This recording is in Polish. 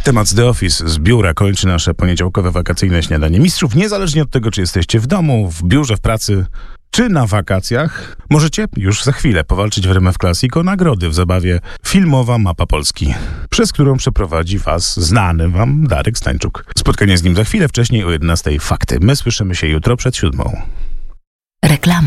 Temat z The Office z biura kończy nasze poniedziałkowe wakacyjne śniadanie mistrzów. Niezależnie od tego, czy jesteście w domu, w biurze, w pracy, czy na wakacjach, możecie już za chwilę powalczyć w RMF Classic o nagrody w zabawie Filmowa Mapa Polski, przez którą przeprowadzi was znany wam Darek Stańczuk. Spotkanie z nim za chwilę, wcześniej o 11:00 fakty. My słyszymy się jutro przed 7:00. Reklama.